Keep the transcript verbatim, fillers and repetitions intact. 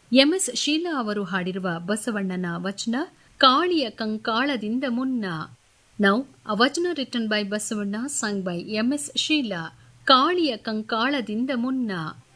MS Sheila ಅವರು ಹಾಡಿರುವ ಬಸವಣ್ಣನ ವಚನ ಕಾಳಿಯ ಕಂಕಾಳದಿಂದ ಮುನ್ನ. ನೌ ಅ ವಚನ written by Basavanna, sung by MS Sheila. ಕಾಳಿಯ ಕಂಕಾಳದಿಂದ ಮುನ್ನ